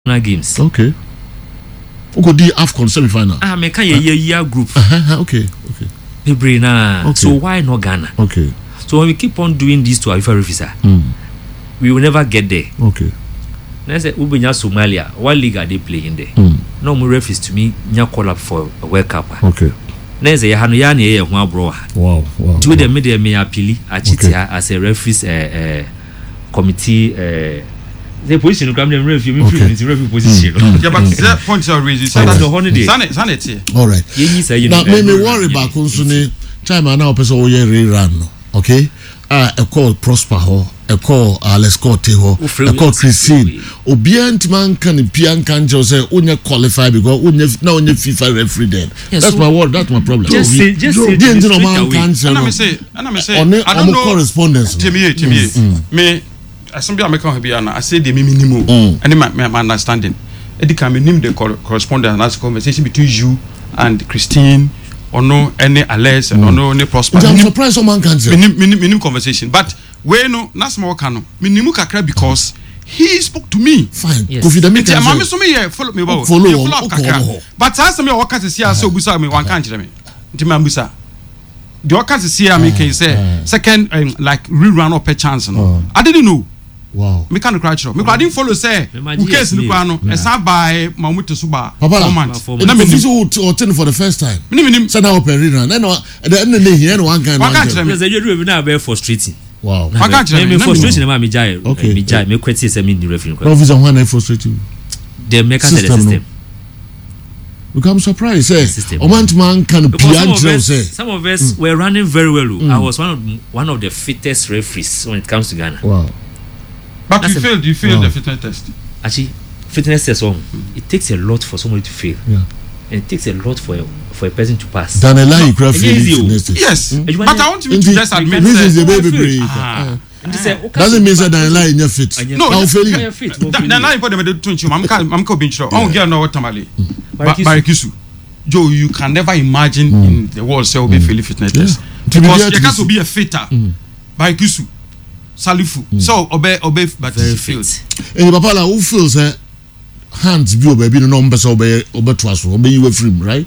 games. Okay. Who the AFCON semi-final? Me can year group. Okay. Okay. So why not Ghana? Okay. So when we keep on doing this to our referees, we will never get there. Okay. Now say Ubenya Somalia, what league are they playing there? No more referees to me nya call up for a World Cup. Okay. Now say Hanu yani ye ho abro. Wow. To the media me appeal achitia as a referees committee the position come them referee referee position. Yeah, but that point you raised that's the holiday. Sanity. All right. Now me worry about consuni time now person we rerun. Okay? A call Prosper ho, a call let's call Teho, a call Christine. Obient man can pian canjo say unya qualify because unya now unya FIFA referee then. Yes, that's my word, that's my problem. Just say and I say I don't know correspondence. Me assembly American Habiana, I say the minimum and my understanding. It can be named the correspondence and that's conversation between you and Christine. Or no any Alex and no any Prosper. I'm surprised someone can say minimum conversation. But we no that's more cano. Minimum kakra because he spoke to me. Fine. Yes. Mama so me follow me about. Follow kakra. But as me o kase see so busa me wan kan kire me. Nti ma busa. The o kase see me can say second like rerun up a chance no. I didn't know. Wow. Me can cry chiro. Me I didn't follow say who case ni kwa no. Esa by Mamuto Suba. Na me fiso o ten for the first time. Minim say na operate na no the here no one can. Because you do na be frustrating. Wow. Me frustration ma me jai me kweti say me ni referee. No visa one na frustrating. They make us the system. Become surprised say man can some of us were running very well. I was one of the fittest referees when it comes to Ghana. Wow. But you failed the fitness test. Actually, fitness test it takes a lot for somebody to fail. Yeah. And it takes a lot for a person to pass. Than a lie you craft yes. But I want you to just admit this is the baby break. Doesn't mean that a lie in your fit. No, I'm failing. Then I put them to twin. I'm coming through. I don't get no what tamale. Barikisu. Joe, you can never imagine in the world say be failing fitness test. Because you can't be a fitter. Barikisu. Salifu. So obey but very fit. And papa la who feels hands be obey no number so obey twice obey you free right?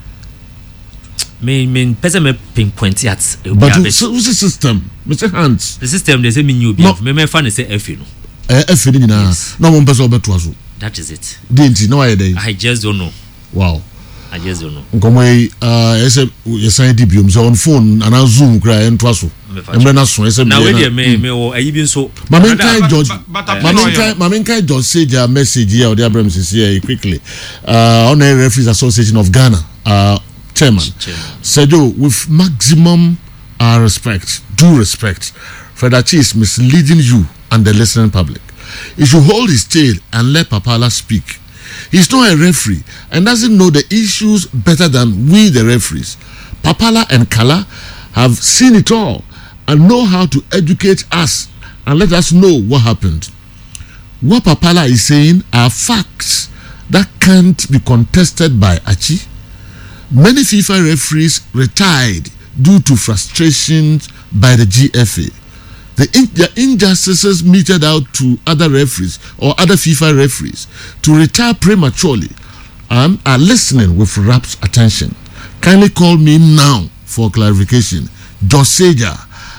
Me person me pinpoint at but what's the system? Mr. Hands. The system they say me new be me fan say F no. F ni na no one person obey twice. That is it. Didn't no idea. I just don't know. Wow. I just don't know. Ngomwe sign DBM so on phone and Zoom cry and twaso. Emre na so ese na we dey me o ayi bi so Mamenkai George say their message here or their Abraham here quickly. On a Referees Association of Ghana chairman said with maximum respect, due respect, Fredachi is misleading you and the listening public. He should hold his tail and let Papala speak. He's not a referee and doesn't know the issues better than we the referees. Papala and Kala have seen it all and know how to educate us and let us know what happened. What Papala is saying are facts that can't be contested by Achi. Many FIFA referees retired due to frustrations by the GFA. Their injustices meted out to other referees or other FIFA referees to retire prematurely and are listening with rapt attention. Kindly call me now for clarification. Joseja,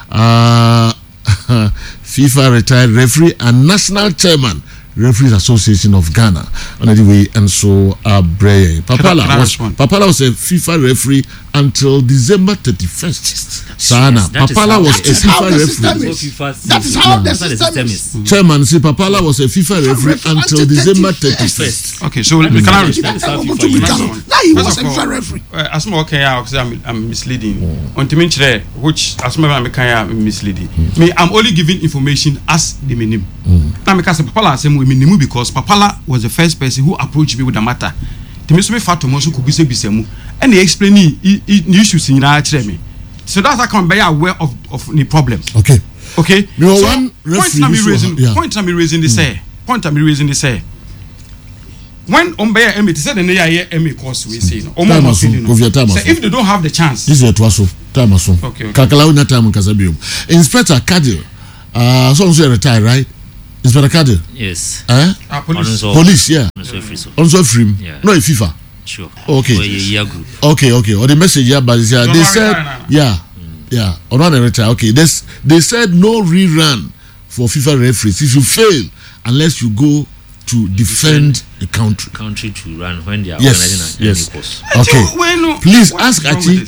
FIFA retired referee and national chairman, Referees Association of Ghana. Anyway, and so Papala was a FIFA referee until December 31st. Sana Papala was a FIFA referee. That is how the system is. Chairman, see Papala was a FIFA referee until December 31st. Okay, so we can respect. Now he was a FIFA referee. As more okay, I'm misleading. On to mention which as more I'm misleading. Me, I'm only giving information as the minimum. Now because Papala say minimum because Papala was the first person who approached me with the matter. To me, so me fat mo so could be bisemu, and he explained the issues in me. So that's how I can be aware of the problems. Okay. So one point I'm raising this say. When Ombeya Emmet said the near Emmy course we say if they don't have the chance. This is a twaso time so. Okay. Kakala una time Kasabium. Inspector Kadil, so retired, right? Inspector Kadir. Yes. Police, yeah. Also free. Yeah. No, FIFA. Sure. Okay. Group. Okay. Or the message here, but they said, yeah. Okay. They said no rerun for FIFA referees if you fail unless you go to defend the country. Country to run when they are organizing any course. Okay. Please ask Achi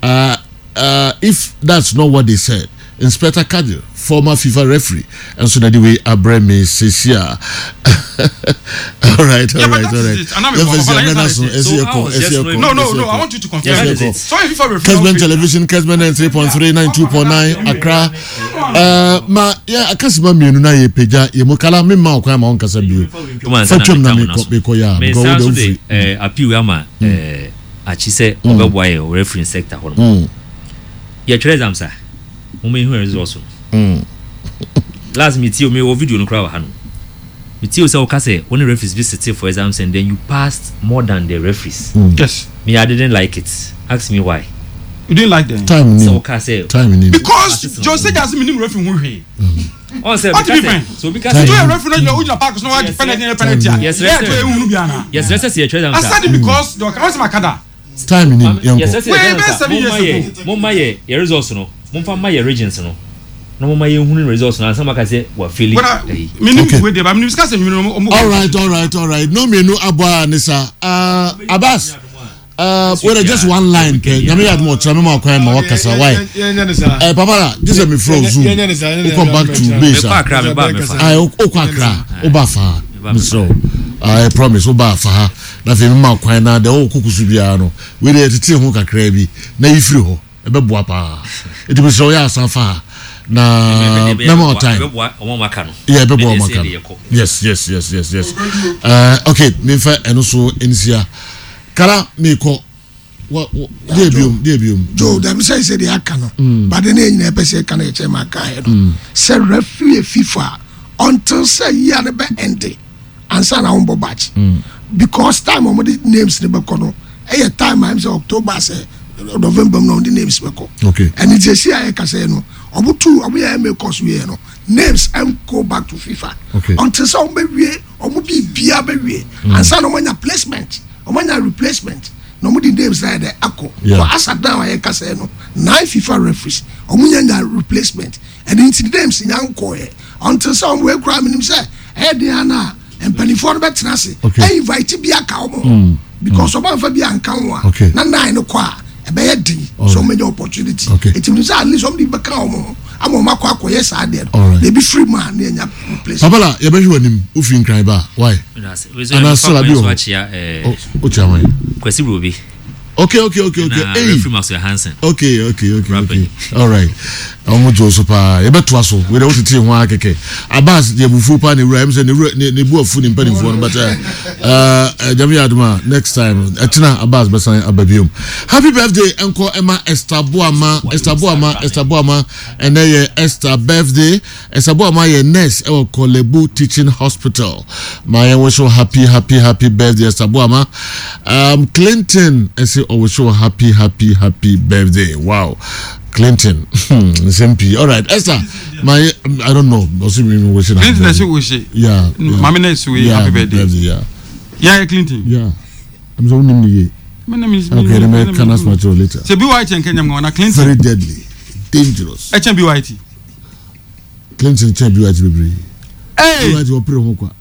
if that's not what they said. Inspector Kadir, former FIFA referee, and so that the way Abremi says here. All right. No, I want you to confirm. So if FIFA referee. Kesben Television, Kesben 3.3, 92.9, Accra. I can't see me na ye peja ye mokala me ma okwa ma on kasa bio. Fatum na me ko ya. Me say so appeal ama Achi say obeboy referee sector ho. Ye try exam sir. Who results. Last meeting, me video no crowd. Meeting say okay when the referees visited for exams and then you passed more than the referees. Yes. Me, I didn't like it. Ask me why. You didn't like them. Time so okay say because Jose doesn't mean referee who he. On say so because you a referee you are park no penalty. Yes, yes, let's see a trade. I said it because the what's my kada. Time in yes, Mama ye results no. Mumfa my regions no. No my hunu results na some can say we feeling. All right. No me no abwa nisa. Abbas. Well, just one line. Nyame yad mo try me ma kwan ma wakasa why. Papa, this is me from Zoom. Come back to base. I okwa obafa. So I promise obafa. Na fe me ma kwan na de okukusu bia no. We dey tete ho kakra bi na ifiri ho. Ebe boa pa. It be so ya sanfa. Na more time. Yeah, ebe boa makano. Yes. Okay, me fa eno so enisia. Kala me ko debium Joe them say they akano but the name na pese kana che maka head say referee FIFA until say year na be end ansa na umbo batch because time of the names ne be kono e time am say October say November no the names be ko okay and it say I can say no obu ya make us we no names and go back to FIFA okay until some be we omu bia be we ansa no manya placement omanya replacement no mo di names like the ako for asa down I can say no 9 FIFA referees omunya replacement and the names nyanko e until some we cry him say e dey na empanifo no betena se e invite bia ka omo because oba fa bia nka ho na 9 no kwa e be ye din so many opportunity it means at least somebody be ka omo amoma kwa yes I did they be free man na nya replace Papa ye be hwe anim ufin kran ba why ana so abi o chawan Kwesi Robi okay hey free Max Hansen okay all right omo Joseph ye beto aso we dey otiti ho akeke Abbas dey bufu pa ne wura say ne bu afu ne mpanifo no but Jami Aduma next time etina Abbas besan ababium happy birthday enko Emma Esther Boama and ye Esther birthday Esther Boama ye nurse e wo Kolebu Teaching Hospital my wish you happy birthday Esther Boama Clinton I say oh wish you happy birthday wow Clinton SMP all right Esther my I don't know Clinton yeah happy birthday yeah Clinton I'm so name my name is okay let me can ask much later so be white and Kenya na Clinton very deadly dangerous be white Clinton be white baby hey white opere ho kwa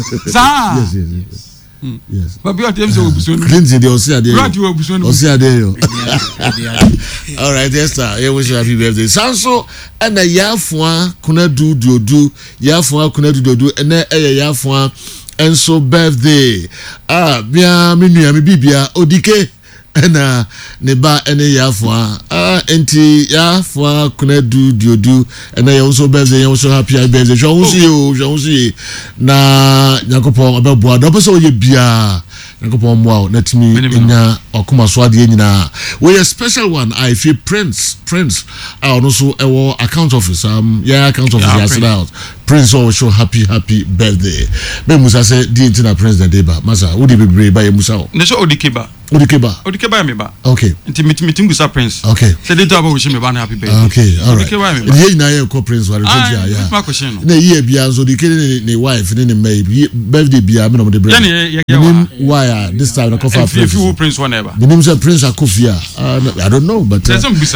yes but be white dem so obuson Clinton dey osiade yo all right Esther you wish you happy birthday sanso and yafua kunadu diodu and yafua and so birthday bia menua me bibia odike na ne ba ene yafua enti yafua kunadu diodu and you also birthday you also happy birthday so see na yakopon abeboa do so ye bia yakopon mo na timi enya okuma so ade nyina we a special one I feel Prince also ewo account office account office yesterday Prince always show happy birthday be musa say di intina president deba masa wo di bebre ba ye musa o ne so odikeba Odikeba me ba. Okay. Nti meeting with Prince. Okay. Say they talk about wish me ba happy birthday. Okay, all right. Odikeba me ba. Ye na ye ko Prince wa repeat ya. Ma question no. Na ye bia so Odike ne wife ne me birthday bia me no de break. Why this time na cover Prince. If you Prince whatever. The name say Prince Akofia. I don't know but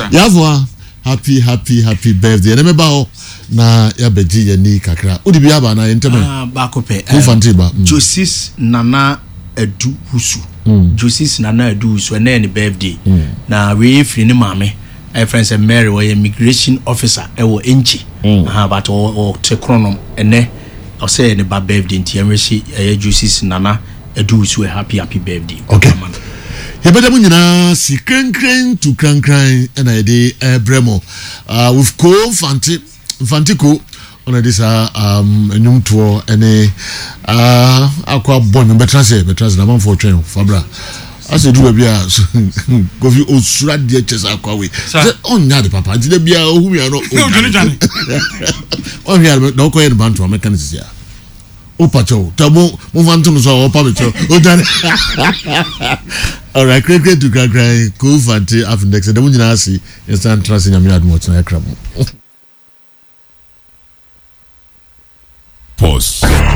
happy birthday. Na me ba ho na ya beji ye ni kakra. Odi bia ba na enteme. Ba ko pe. Josis Nana Edu Husu. Josis Nana Edu Husu na any birthday. Na we free ni mame. I friends and Mary was immigration officer. I was Enchi. But or Tekronom and I say any bad birthday. Tiamreshi Josis Nana Edu Husu happy birthday. Okay. Yabada mu nyina si kran to kran and I dey Bremo. With ko Fantiko on this enyum to any akwa bon betrans na man for train fabra as e do bia go fi osura de chess akwa we say on nya de papa nti de bia ohu ya no on ya no ko yen bantu mechanics ya o pacho tabo mo vantu no so o pa becho o dane all right great to cry cool fanti after next de mu nyina asi instant trust nyame admo na kramo. Pause.